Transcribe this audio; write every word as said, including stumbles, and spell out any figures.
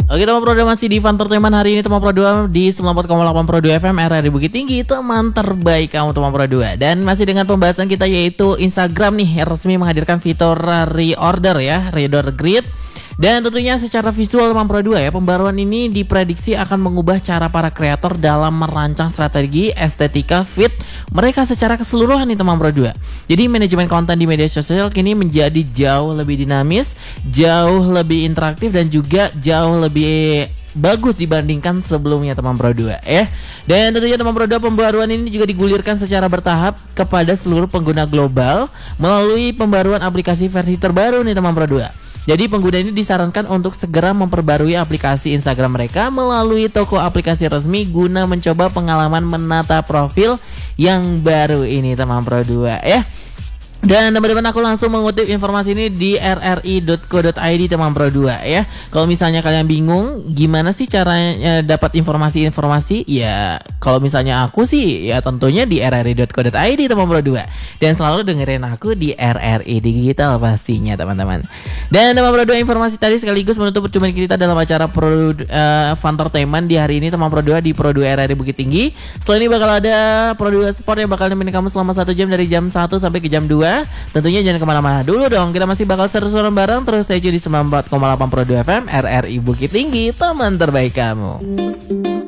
Oke teman Pro dua, masih di Fantertainment hari ini teman Pro dua di sembilan puluh empat koma delapan Pro dua F M R R I Bukit Tinggi, teman terbaik kamu teman Pro dua. Dan masih dengan pembahasan kita yaitu Instagram nih resmi menghadirkan fitur reorder ya, reorder grid. Dan tentunya secara visual teman Pro dua ya, pembaruan ini diprediksi akan mengubah cara para kreator dalam merancang strategi, estetika, feed mereka secara keseluruhan nih teman Pro dua. Jadi manajemen konten di media sosial kini menjadi jauh lebih dinamis, jauh lebih interaktif dan juga jauh lebih bagus dibandingkan sebelumnya teman Pro dua ya. Dan tentunya teman Pro dua, pembaruan ini juga digulirkan secara bertahap kepada seluruh pengguna global melalui pembaruan aplikasi versi terbaru nih teman Pro dua. Jadi pengguna ini disarankan untuk segera memperbarui aplikasi Instagram mereka melalui toko aplikasi resmi guna mencoba pengalaman menata profil yang baru ini teman Pro dua ya. Dan teman-teman, aku langsung mengutip informasi ini di r r i dot co dot i d teman Pro dua ya. Kalau misalnya kalian bingung gimana sih caranya dapat informasi-informasi, ya kalau misalnya aku sih ya tentunya di r r i dot co dot i d teman Pro dua. Dan selalu dengerin aku di R R I Digital pastinya teman-teman. Dan teman Pro dua, informasi tadi sekaligus menutup perjumpaan kita dalam acara Pro uh, Fantertainment di hari ini teman Pro dua di Pro dua R R I Bukit Tinggi. Setelah ini bakal ada Pro dua Sport yang bakal nemenin kamu selama satu jam dari jam satu sampai ke jam dua. Tentunya jangan kemana-mana dulu dong, kita masih bakal seru-seruan bareng. Terus stay tune di sembilan puluh empat koma delapan Pro dua F M R R I Bukit Tinggi, teman terbaik kamu.